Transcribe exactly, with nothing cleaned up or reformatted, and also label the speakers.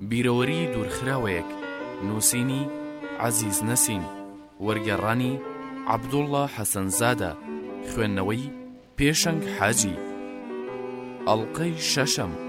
Speaker 1: بیرەوەری دوورخراوەیەک، نووسینی عەزیز نەسیم، وەرگێڕانی عەبدوڵڵا حەسەنزادە، خوێندنەوەی پێشەنگ حاجی. ئەڵقەی شەشەم.